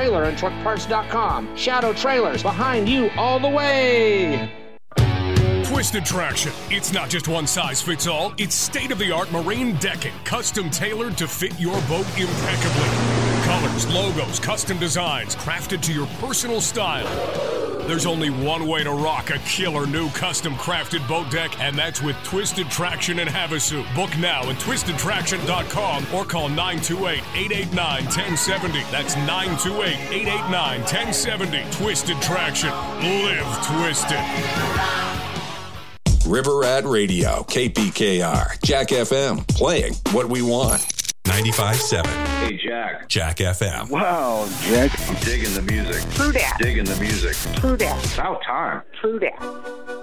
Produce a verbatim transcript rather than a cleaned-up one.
Trailer and Truck Parts dot com. Shadow Trailers, behind you all the way. Twisted Traction. It's not just one size fits all. It's state-of-the-art marine decking, custom tailored to fit your boat impeccably. Colors, logos, custom designs, crafted to your personal style. There's only one way to rock a killer new custom crafted boat deck, and that's with Twisted Traction in Havasu. Book now at twisted traction dot com or call nine two eight, eight eight nine, one zero seven zero. That's nine two eight, eight eight nine, one zero seven zero. Twisted Traction. Live twisted. River Rat Radio, K P K R, Jack F M, playing what we want. ninety-five point seven. Hey, Jack. Jack F M. Wow, Jack. I'm digging the music. True that. Digging the music. True that. About time. True that.